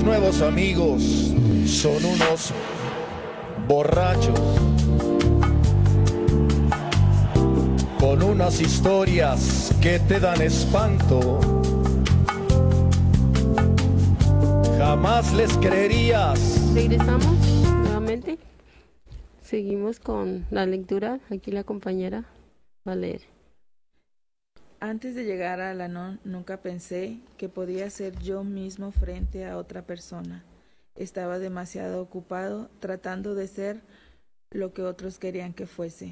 nuevos amigos son unos borrachos con unas historias que te dan espanto. Jamás les creerías. Regresamos nuevamente. Seguimos con la lectura. Aquí la compañera va a leer. Antes de llegar a Al-Anon, nunca pensé que podía ser yo mismo frente a otra persona. Estaba demasiado ocupado tratando de ser lo que otros querían que fuese.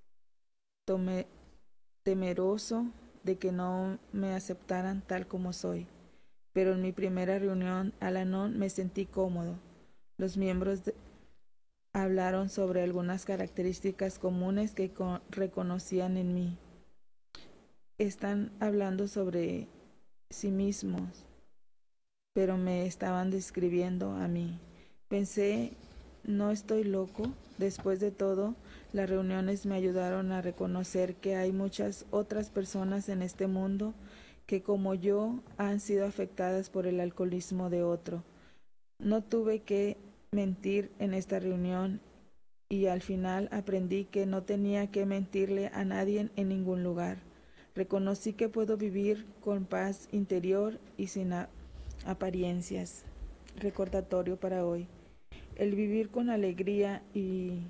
Temeroso de que no me aceptaran tal como soy. Pero en mi primera reunión Al-Anon me sentí cómodo. Los miembros hablaron sobre algunas características comunes que reconocían en mí. Están hablando sobre sí mismos, pero me estaban describiendo a mí. Pensé, no estoy loco. Después de todo, las reuniones me ayudaron a reconocer que hay muchas otras personas en este mundo que, como yo, han sido afectadas por el alcoholismo de otro. No tuve que mentir en esta reunión y al final aprendí que no tenía que mentirle a nadie en ningún lugar. Reconocí que puedo vivir con paz interior y sin apariencias. Recordatorio para hoy. El vivir con alegría y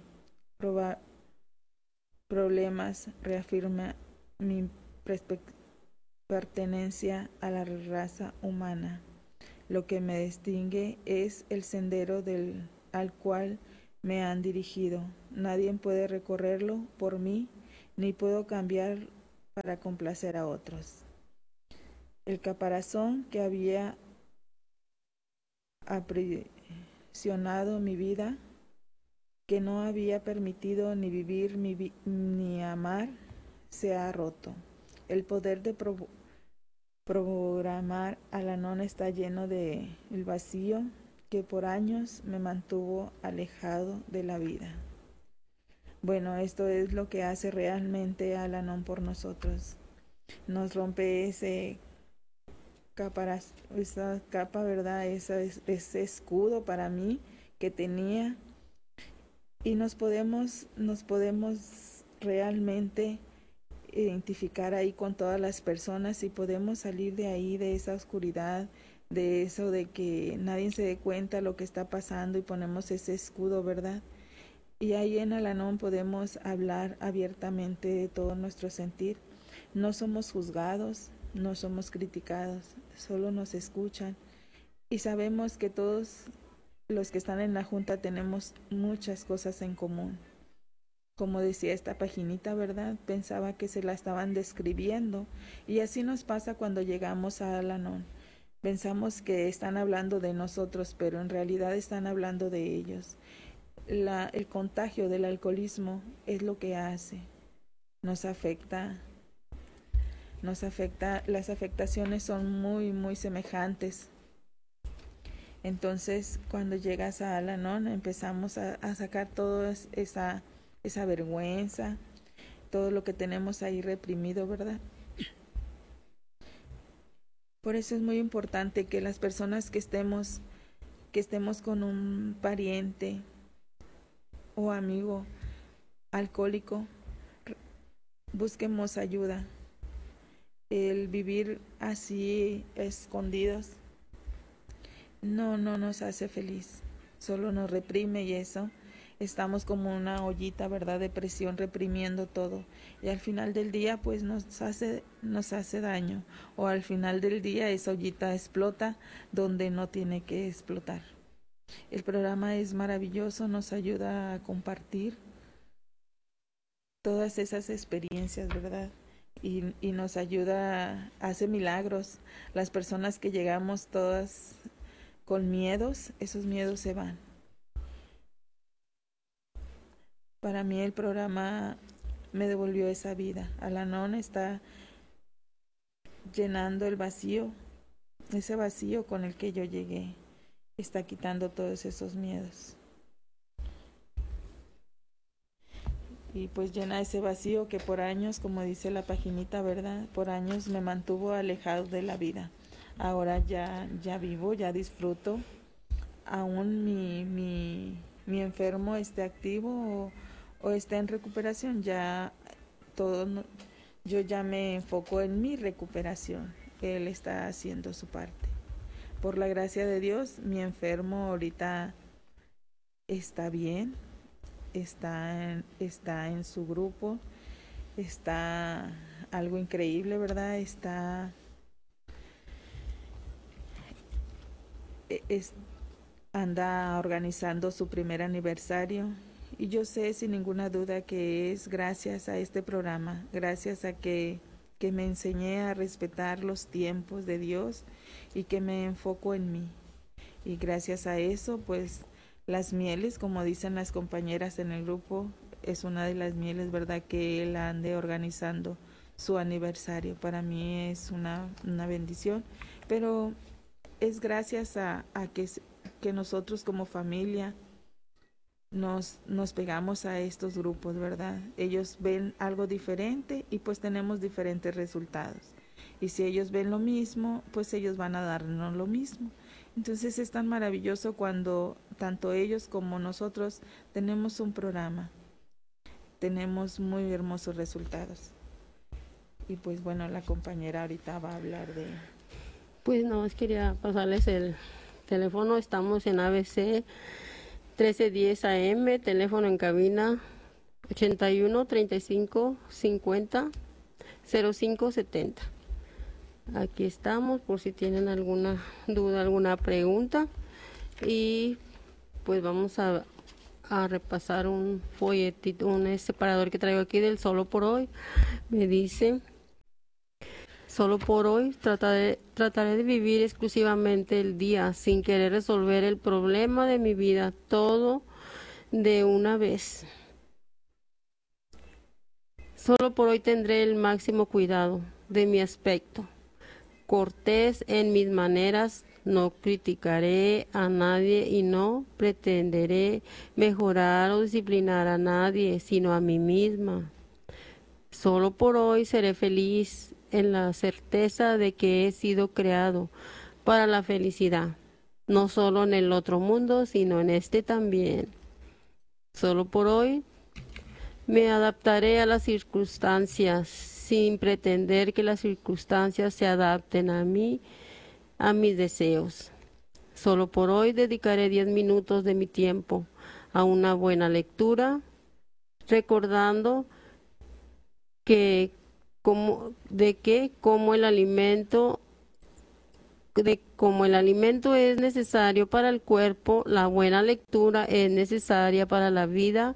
problemas reafirma mi pertenencia a la raza humana. Lo que me distingue es el sendero al cual me han dirigido. Nadie puede recorrerlo por mí, ni puedo cambiar para complacer a otros. El caparazón que había aprisionado mi vida, que no había permitido ni vivir ni amar, se ha roto. El poder de programar Al-Anon está lleno de el vacío que por años me mantuvo alejado de la vida. Bueno, esto es lo que hace realmente Al-Anon por nosotros. Nos rompe esa capa, ¿verdad? Ese escudo para mí que tenía, y nos podemos realmente identificar ahí con todas las personas y podemos salir de ahí, de esa oscuridad, de eso de que nadie se dé cuenta lo que está pasando, y ponemos ese escudo, ¿verdad? Y ahí en Al-Anon podemos hablar abiertamente de todo nuestro sentir. No somos juzgados, no somos criticados, solo nos escuchan. Y sabemos que todos los que están en la junta tenemos muchas cosas en común. Como decía esta paginita, ¿verdad? Pensaba que se la estaban describiendo. Y así nos pasa cuando llegamos a Al-Anon. Pensamos que están hablando de nosotros, pero en realidad están hablando de ellos. El contagio del alcoholismo es lo que hace. Nos afecta, las afectaciones son muy, muy semejantes. Entonces, cuando llegas a Al-Anon, empezamos a sacar toda esa vergüenza, todo lo que tenemos ahí reprimido, ¿verdad? Por eso es muy importante que las personas que estemos con un pariente o amigo alcohólico, busquemos ayuda. El vivir así escondidos no nos hace feliz, solo nos reprime, y eso estamos como una ollita, ¿verdad?, de presión, reprimiendo todo, y al final del día pues nos hace daño, o al final del día esa ollita explota donde no tiene que explotar. El programa es maravilloso, nos ayuda a compartir todas esas experiencias, ¿verdad? Y nos ayuda, hace milagros. Las personas que llegamos todas con miedos, esos miedos se van. Para mí el programa me devolvió esa vida. Al-Anon está llenando el vacío, ese vacío con el que yo llegué. Está quitando todos esos miedos. Y pues llena ese vacío que por años, como dice la paginita, ¿verdad? Por años me mantuvo alejado de la vida. Ahora ya vivo, ya disfruto aún mi enfermo esté activo o esté en recuperación. Ya todo, yo ya me enfoco en mi recuperación. Él está haciendo su parte. Por la gracia de Dios, mi enfermo ahorita está bien, está en su grupo, está algo increíble, ¿verdad? Anda organizando su primer aniversario y yo sé sin ninguna duda que es gracias a este programa, gracias a que me enseñé a respetar los tiempos de Dios y que me enfoco en mí. Y gracias a eso, pues las mieles, como dicen las compañeras en el grupo, es una de las mieles, ¿verdad? Que él ande organizando su aniversario. Para mí es una bendición, pero es gracias a que nosotros como familia nos pegamos a estos grupos, ¿verdad? Ellos ven algo diferente y pues tenemos diferentes resultados. Y si ellos ven lo mismo, pues ellos van a darnos lo mismo. Entonces es tan maravilloso cuando tanto ellos como nosotros tenemos un programa. Tenemos muy hermosos resultados. Y pues bueno, la compañera ahorita va a hablar de... Pues no, quería pasarles el teléfono. Estamos en ABC 1310 AM, teléfono en cabina 81 35 50 05 70. Aquí estamos por si tienen alguna duda, alguna pregunta. Y pues vamos a repasar un folletito, un separador que traigo aquí del Solo por Hoy. Me dice: solo por hoy trataré de vivir exclusivamente el día sin querer resolver el problema de mi vida, todo de una vez. Solo por hoy tendré el máximo cuidado de mi aspecto, cortés en mis maneras, no criticaré a nadie y no pretenderé mejorar o disciplinar a nadie, sino a mí misma. Solo por hoy seré feliz en la certeza de que he sido creado para la felicidad, no solo en el otro mundo, sino en este también. Solo por hoy me adaptaré a las circunstancias sin pretender que las circunstancias se adapten a mí, a mis deseos. Solo por hoy dedicaré 10 minutos de mi tiempo a una buena lectura, recordando como el alimento es necesario para el cuerpo, la buena lectura es necesaria para la vida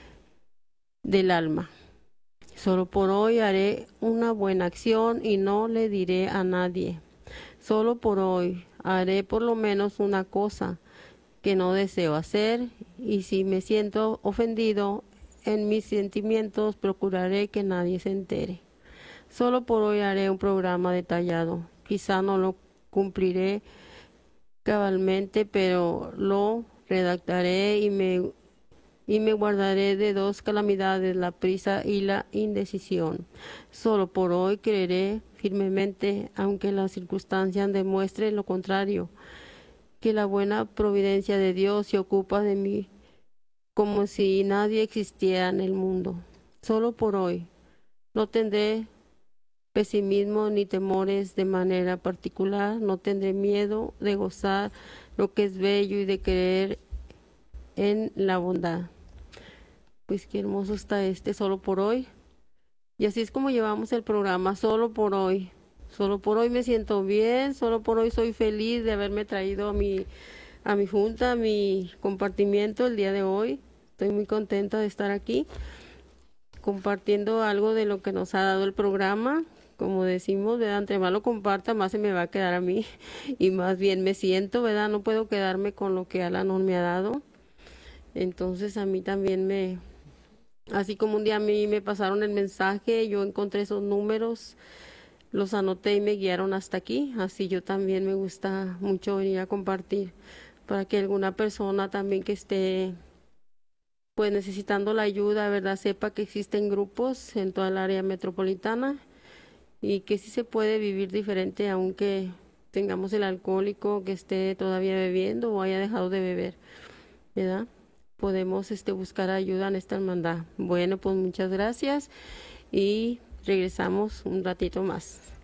del alma. Solo por hoy haré una buena acción y no le diré a nadie. Solo por hoy haré por lo menos una cosa que no deseo hacer, y si me siento ofendido en mis sentimientos, procuraré que nadie se entere. Solo por hoy haré un programa detallado. Quizá no lo cumpliré cabalmente, pero lo redactaré y me guardaré de 2 calamidades, la prisa y la indecisión. Solo por hoy creeré firmemente, aunque las circunstancias demuestren lo contrario, que la buena providencia de Dios se ocupa de mí como si nadie existiera en el mundo. Solo por hoy no tendré pesimismo ni temores de manera particular, no tendré miedo de gozar lo que es bello y de creer en la bondad. Pues qué hermoso está solo por hoy. Y así es como llevamos el programa, solo por hoy. Solo por hoy me siento bien, solo por hoy soy feliz de haberme traído a mi junta, a mi compartimiento el día de hoy. Estoy muy contenta de estar aquí compartiendo algo de lo que nos ha dado el programa. Como decimos, ¿verdad? Entre más lo comparta, más se me va a quedar a mí y más bien me siento, ¿verdad? No puedo quedarme con lo que Al-Anon me ha dado. Entonces a mí también así como un día a mí me pasaron el mensaje, yo encontré esos números, los anoté y me guiaron hasta aquí. Así yo también me gusta mucho venir a compartir para que alguna persona también que esté pues necesitando la ayuda, ¿verdad? Sepa que existen grupos en toda el área metropolitana y que sí se puede vivir diferente, aunque tengamos el alcohólico que esté todavía bebiendo o haya dejado de beber, ¿verdad? Podemos buscar ayuda en esta hermandad. Bueno, pues muchas gracias y regresamos un ratito más.